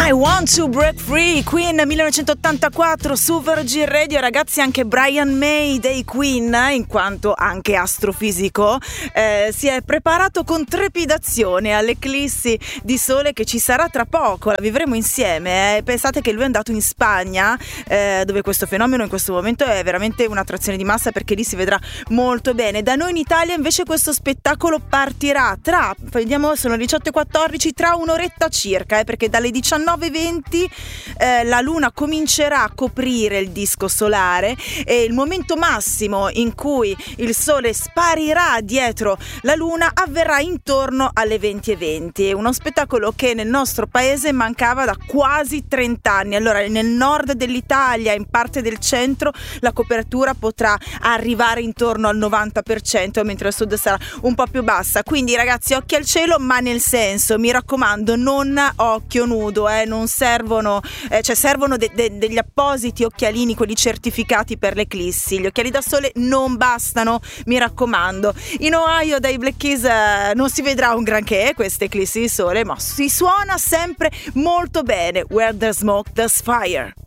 I Want to Break Free, Queen 1984 su Virgin Radio. Ragazzi, anche Brian May dei Queen, in quanto anche astrofisico, si è preparato con trepidazione all'eclissi di sole che ci sarà tra poco. La vivremo insieme. Pensate che lui è andato in Spagna, dove questo fenomeno in questo momento è veramente un'attrazione di massa, perché lì si vedrà molto bene. Da noi in Italia invece questo spettacolo partirà vediamo, sono le 18:14, tra un'oretta circa, perché dalle 19:20 la luna comincerà a coprire il disco solare e il momento massimo in cui il sole sparirà dietro la luna avverrà intorno alle 20:20. È uno spettacolo che nel nostro paese mancava da quasi 30 anni. Allora, nel nord dell'Italia, in parte del centro, la copertura potrà arrivare intorno al 90%, mentre al sud sarà un po' più bassa. Quindi ragazzi, occhi al cielo, ma nel senso, mi raccomando, non occhio nudo, non servono, cioè servono degli appositi occhialini, quelli certificati per l'eclissi. Gli occhiali da sole non bastano, mi raccomando. In Ohio dai Black Keys non si vedrà un granché queste eclissi di sole, ma si suona sempre molto bene. Where there's smoke there's fire.